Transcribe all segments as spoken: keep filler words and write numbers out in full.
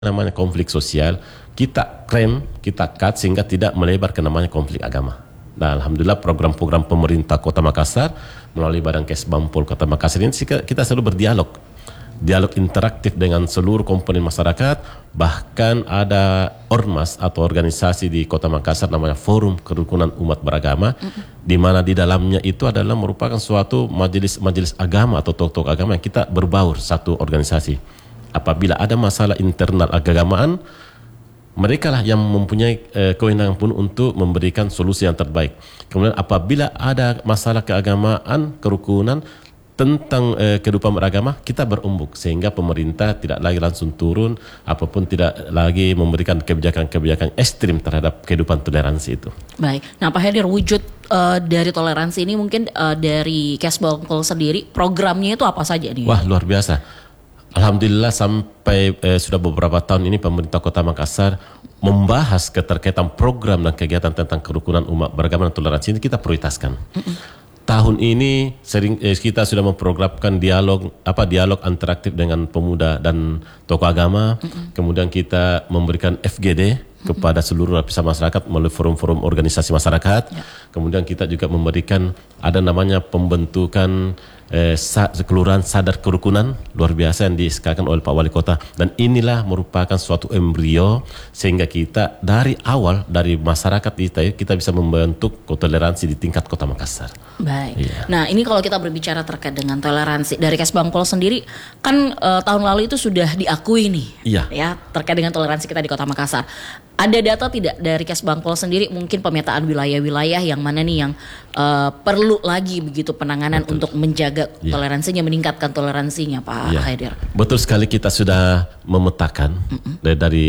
namanya konflik sosial, kita rem, kita cut sehingga tidak melebar ke namanya konflik agama. Nah, alhamdulillah program-program pemerintah Kota Makassar melalui Badan Kesbangpol Kota Makassar ini kita selalu berdialog. Dialog interaktif dengan seluruh komponen masyarakat, bahkan ada ormas atau organisasi di Kota Makassar namanya Forum Kerukunan Umat Beragama, mm-hmm. di mana di dalamnya itu adalah merupakan suatu majelis-majelis agama atau tokoh agama yang kita berbaur satu organisasi. Apabila ada masalah internal keagamaan, mereka lah yang mempunyai eh, kewenangan pun untuk memberikan solusi yang terbaik. Kemudian apabila ada masalah keagamaan, kerukunan tentang eh, kehidupan beragama, kita berumbuk sehingga pemerintah tidak lagi langsung turun, apapun tidak lagi memberikan kebijakan-kebijakan ekstrim terhadap kehidupan toleransi itu. Baik, nah Pak Haidir, wujud uh, dari toleransi ini mungkin uh, dari Kesbangpol sendiri, programnya itu apa saja nih? Wah, luar biasa. Alhamdulillah sampai eh, sudah beberapa tahun ini pemerintah Kota Makassar membahas keterkaitan program dan kegiatan tentang kerukunan umat beragama dan toleransi ini kita prioritaskan. Mm-mm. Tahun ini sering eh, kita sudah memprogramkan dialog apa dialog interaktif dengan pemuda dan tokoh agama. Mm-mm. Kemudian kita memberikan F G D kepada seluruh lapisan masyarakat melalui forum-forum organisasi masyarakat. Ya. Kemudian kita juga memberikan ada namanya pembentukan eh, sa- kelurahan sadar kerukunan luar biasa yang disekakan oleh Pak Wali Kota, dan inilah merupakan suatu embrio sehingga kita dari awal dari masyarakat kita kita bisa membentuk toleransi di tingkat Kota Makassar. Baik. Ya. Nah, ini kalau kita berbicara terkait dengan toleransi dari Kesbangpol sendiri kan eh, tahun lalu itu sudah diakui nih. Iya. Ya, terkait dengan toleransi kita di Kota Makassar. Ada data tidak dari Kesbangpol sendiri mungkin pemetaan wilayah-wilayah yang mana nih yang uh, perlu lagi begitu penanganan Betul. Untuk menjaga ya. Toleransinya, meningkatkan toleransinya, Pak ya. Haidir? Betul sekali, kita sudah memetakan Mm-mm. dari, dari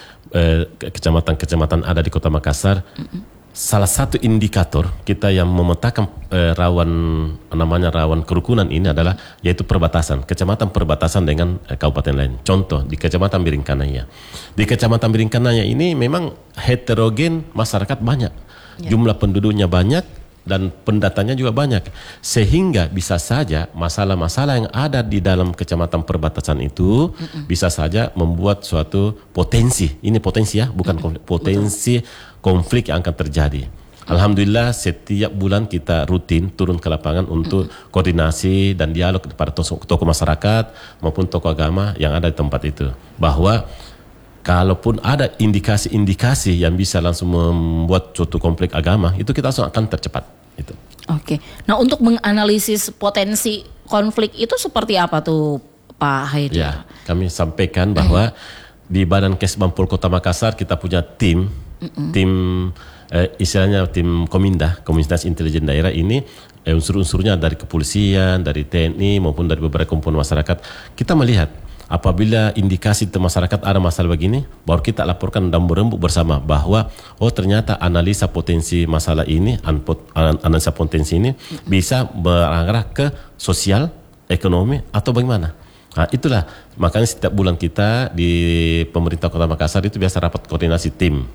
eh, kecamatan-kecamatan ada di Kota Makassar. Mm-mm. Salah satu indikator kita yang memetakan eh, rawan namanya rawan kerukunan ini adalah yaitu perbatasan, kecamatan perbatasan dengan eh, kabupaten lain. Contoh di Kecamatan Biringkanaya. Di Kecamatan Biringkanaya ini memang heterogen, masyarakat banyak, ya. Jumlah penduduknya banyak dan pendatangnya juga banyak, sehingga bisa saja masalah-masalah yang ada di dalam kecamatan perbatasan itu Mm-mm. bisa saja membuat suatu potensi. Ini potensi ya, bukan konflik, potensi Betul. Konflik yang akan terjadi. Alhamdulillah setiap bulan kita rutin turun ke lapangan untuk mm-hmm. koordinasi dan dialog kepada tokoh masyarakat maupun tokoh agama yang ada di tempat itu. Bahwa kalaupun ada indikasi-indikasi yang bisa langsung membuat suatu konflik agama, itu kita langsung akan tercepat. Itu. Oke. Nah, untuk menganalisis potensi konflik itu seperti apa tuh Pak Haidir? Ya, kami sampaikan bahwa mm. di Badan Kesbangpol Kota Makassar kita punya tim Mm-mm. tim eh, istilahnya tim Kominda, Komunitas Intelijen Daerah ini eh, unsur-unsurnya dari kepolisian, dari T N I maupun dari beberapa komponen masyarakat. Kita melihat apabila indikasi di masyarakat ada masalah begini, baru kita laporkan dan berembuk bersama bahwa oh ternyata analisa potensi masalah ini, analisa potensi ini Mm-mm. bisa berarah ke sosial, ekonomi atau bagaimana. Nah, itulah makanya setiap bulan kita di pemerintah Kota Makassar itu biasa rapat koordinasi tim.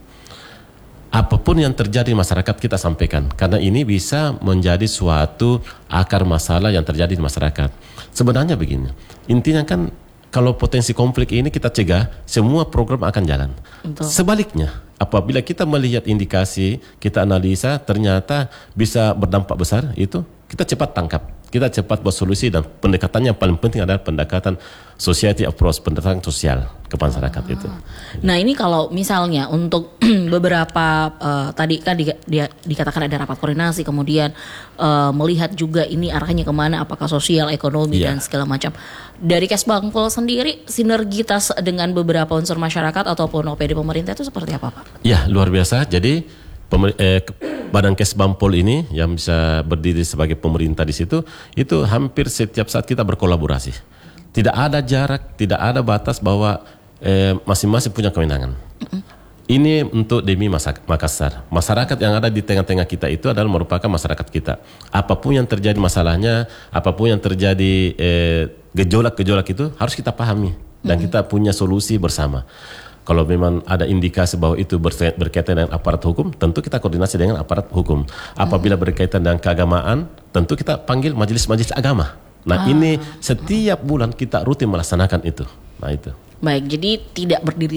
Apapun yang terjadi di masyarakat kita sampaikan, karena ini bisa menjadi suatu akar masalah yang terjadi di masyarakat. Sebenarnya begini, intinya kan kalau potensi konflik ini kita cegah, semua program akan jalan. Betul. Sebaliknya, apabila kita melihat indikasi, kita analisa, ternyata bisa berdampak besar, itu kita cepat tangkap. Kita cepat buat solusi, dan pendekatannya yang paling penting adalah pendekatan society approach, pendekatan sosial ke masyarakat ah. itu. Nah, ini kalau misalnya untuk beberapa uh, tadi kan di, di, dikatakan ada rapat koordinasi, kemudian uh, melihat juga ini arahnya kemana, apakah sosial, ekonomi yeah. dan segala macam. Dari Kesbangpol sendiri sinergitas dengan beberapa unsur masyarakat ataupun O P D pemerintah itu seperti apa, Pak? Ya, luar biasa. Jadi Pemer, eh, Badan Kesbangpol ini yang bisa berdiri sebagai pemerintah di situ, itu hampir setiap saat kita berkolaborasi. Tidak ada jarak, tidak ada batas bahwa eh, masing-masing punya kewenangan. Mm-mm. Ini untuk demi Makassar. Masyarakat yang ada di tengah-tengah kita itu adalah merupakan masyarakat kita. Apapun yang terjadi masalahnya, apapun yang terjadi eh, gejolak-gejolak itu harus kita pahami dan Mm-mm. kita punya solusi bersama. Kalau memang ada indikasi bahwa itu berkaitan dengan aparat hukum, tentu kita koordinasi dengan aparat hukum. Apabila berkaitan dengan keagamaan, tentu kita panggil majelis-majelis agama. Nah ah. ini setiap bulan kita rutin melaksanakan itu. Nah itu. Baik, jadi tidak berdiri